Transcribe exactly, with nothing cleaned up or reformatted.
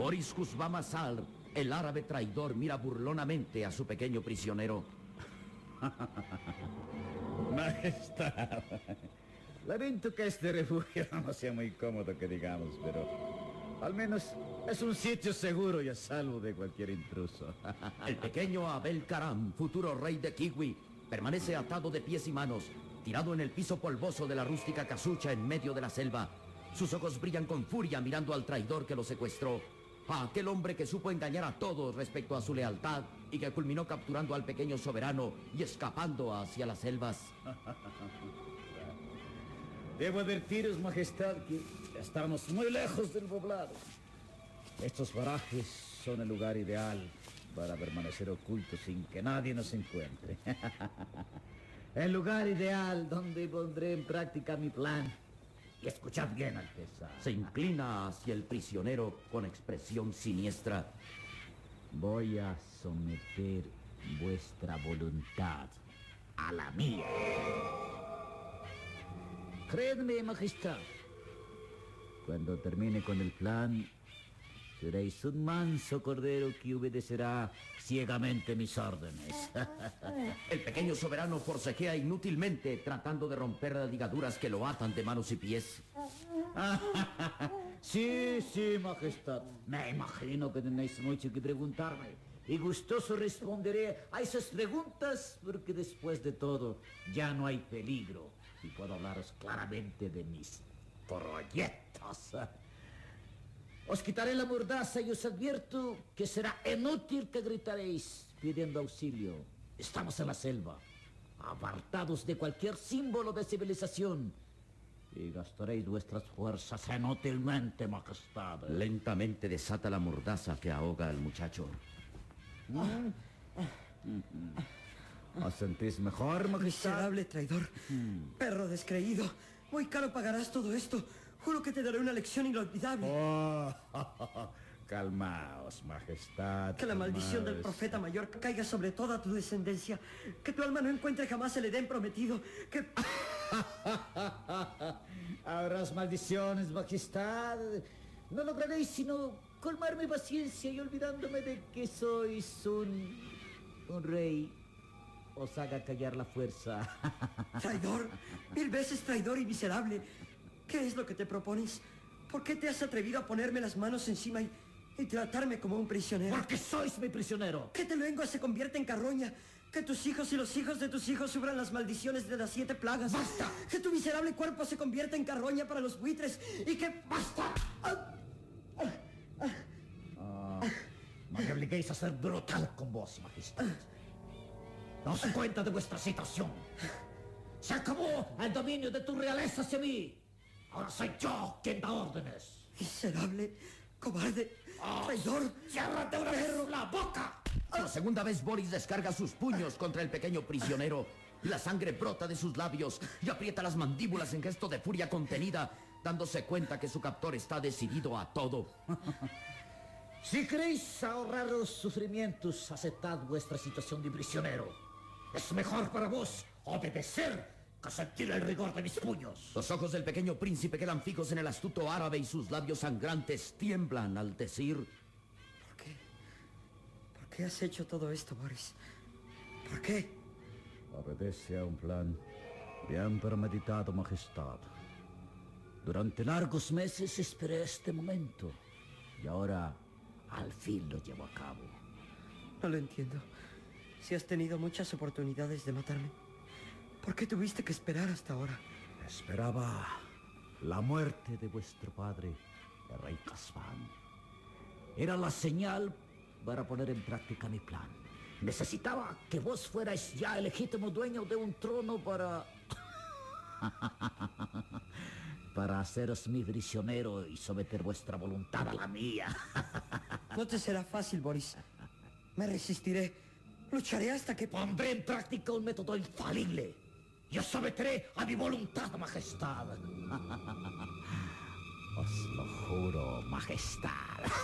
Boris Kuzma-Masal, el árabe traidor, mira burlonamente a su pequeño prisionero. Majestad, lamento que este refugio no sea muy cómodo, que digamos, pero al menos es un sitio seguro y a salvo de cualquier intruso. El pequeño Abel Karam, futuro rey de Kiwi, permanece atado de pies y manos, tirado en el piso polvoso de la rústica casucha en medio de la selva. Sus ojos brillan con furia mirando al traidor que lo secuestró, a aquel hombre que supo engañar a todos respecto a su lealtad y que culminó capturando al pequeño soberano y escapando hacia las selvas. Debo advertiros, Majestad, que estamos muy lejos del poblado. Estos parajes son el lugar ideal para permanecer ocultos sin que nadie nos encuentre. El lugar ideal donde pondré en práctica mi plan. Y escuchad bien, Alteza. Se inclina hacia el prisionero con expresión siniestra. Voy a someter vuestra voluntad a la mía. Creedme, Majestad. Cuando termine con el plan, seréis un manso cordero que obedecerá ciegamente mis órdenes. El pequeño soberano forcejea inútilmente tratando de romper las ligaduras que lo atan de manos y pies. Sí, sí, Majestad. Me imagino que tenéis mucho que preguntarme. Y gustoso responderé a esas preguntas, porque después de todo ya no hay peligro. Y puedo hablaros claramente de mis proyectos. Os quitaré la mordaza y os advierto que será inútil que gritaréis pidiendo auxilio. Estamos en la selva, apartados de cualquier símbolo de civilización, y gastaréis vuestras fuerzas inútilmente, Majestad. Lentamente desata la mordaza que ahoga al muchacho. ¿Mm? ¿Os sentís mejor, Majestad? Miserable traidor, mm. perro descreído. Muy caro pagarás todo esto. Juro que te daré una lección inolvidable. Oh, calmaos, Majestad. Que la calmaos. maldición del profeta mayor caiga sobre toda tu descendencia. Que tu alma no encuentre jamás el Edén prometido. Que... Habrás maldiciones, Majestad. No lograréis sino colmar mi paciencia y olvidándome de que sois un... un rey, os haga callar la fuerza. Traidor, mil veces traidor y miserable. ¿Qué es lo que te propones? ¿Por qué te has atrevido a ponerme las manos encima y, y tratarme como un prisionero? Porque sois mi prisionero. Que tu lengua se convierta en carroña. Que tus hijos y los hijos de tus hijos sufran las maldiciones de las siete plagas. ¡Basta! Que tu miserable cuerpo se convierta en carroña para los buitres y que... ¡Basta! Ah, ah, no me obliguéis a ser brutal con vos, Majestad. Daos cuenta de vuestra situación. Se acabó el dominio de tu realeza hacia mí. Ahora soy yo quien da órdenes. Miserable, cobarde, oh, traidor. ¡Ciérrate una vez la boca! Por segunda vez Boris descarga sus puños contra el pequeño prisionero. La sangre brota de sus labios y aprieta las mandíbulas en gesto de furia contenida, dándose cuenta que su captor está decidido a todo. Si queréis ahorraros sufrimientos, aceptad vuestra situación de prisionero. Es mejor para vos obedecer que sentir el rigor de mis puños. Los ojos del pequeño príncipe quedan fijos en el astuto árabe y sus labios sangrantes tiemblan al decir... ¿Por qué? ¿Por qué has hecho todo esto, Boris? ¿Por qué? Obedece a un plan bien premeditado, Majestad. Durante largos meses esperé este momento y ahora al fin lo llevo a cabo. No lo entiendo. Si has tenido muchas oportunidades de matarme, ¿por qué tuviste que esperar hasta ahora? Esperaba la muerte de vuestro padre, el rey Kazvan. Era la señal para poner en práctica mi plan. Necesitaba que vos fuerais ya el legítimo dueño de un trono para... para haceros mi prisionero y someter vuestra voluntad a la mía. No te será fácil, Boris. Me resistiré. Lucharé hasta que... Pondré en práctica un método infalible. Yo someteré a mi voluntad, Majestad. Os lo juro, Majestad.